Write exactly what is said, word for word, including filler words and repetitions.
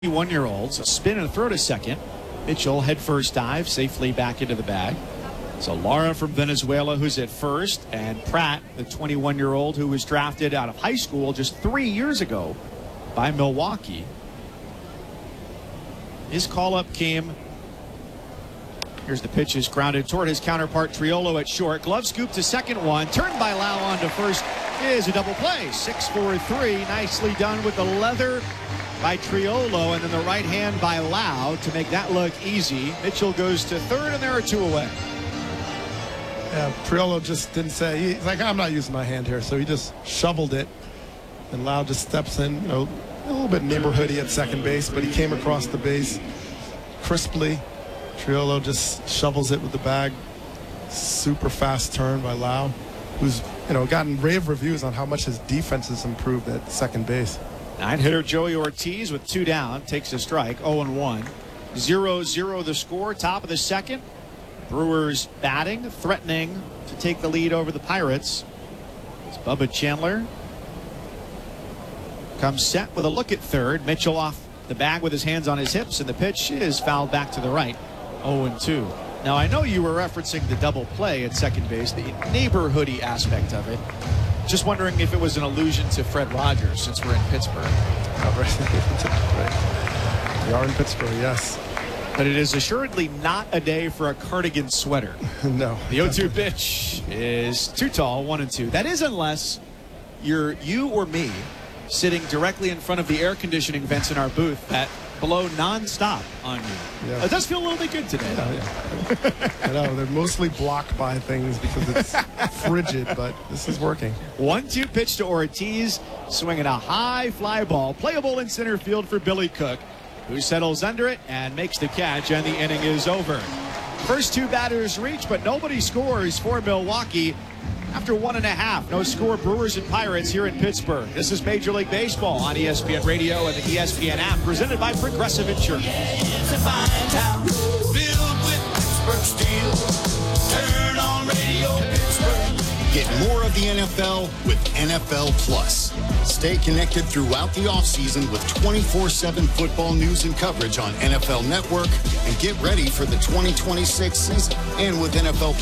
twenty-one-year-olds, a spin and a throw to second. Mitchell head first dive safely back into the bag. So Lara from Venezuela, who's at first, and Pratt, the twenty-one-year-old who was drafted out of high school just three years ago by Milwaukee. His call-up came. Here's the pitch is grounded toward his counterpart Triolo at short. Glove scoop to second one. Turned by Lau on to first is a double play. six four three. Nicely done with the leather by Triolo, and then the right hand by Lau to make that look easy. Mitchell goes to third, and there are two away. Yeah, Triolo just didn't say, he's like, I'm not using my hand here, so he just shoveled it, and Lau just steps in, you know, a little bit neighborhoody at second base, but he came across the base crisply. Triolo just shovels it with the bag. Super fast turn by Lau, who's, you know, gotten rave reviews on how much his defense has improved at second base. Nine-hitter Joey Ortiz with two down takes a strike. oh and one. zero zero the score, top of the second. Brewers batting, threatening to take the lead over the Pirates. It's Bubba Chandler. Comes set with a look at third. Mitchell off the bag with his hands on his hips, and the pitch is fouled back to the right. oh and two. Now, I know you were referencing the double play at second base, the neighborhoody aspect of it. Just wondering if it was an allusion to Fred Rogers, since we're in Pittsburgh. Right. We are in Pittsburgh, yes. But it is assuredly not a day for a cardigan sweater. No. The oh two pitch is too tall, one and two. That is unless you're you or me sitting directly in front of the air conditioning vents in our booth that blow nonstop on you. Yeah. It does feel a little bit good today. Yeah, yeah. I know, they're mostly blocked by things because it's frigid, but this is working. one two pitch to Ortiz, swinging a high fly ball, playable in center field for Billy Cook, who settles under it and makes the catch, and the inning is over. First two batters reach, but nobody scores for Milwaukee. After one and a half, no score, Brewers and Pirates here in Pittsburgh. This is Major League Baseball on E S P N Radio and the E S P N app, presented by Progressive Insurance. It's a fine town, filled with Pittsburgh steel. Turn on Radio Pittsburgh. Get more of the N F L with N F L Plus. Stay connected throughout the offseason with twenty-four seven football news and coverage on N F L Network, and get ready for the twenty twenty-six season. And with N F L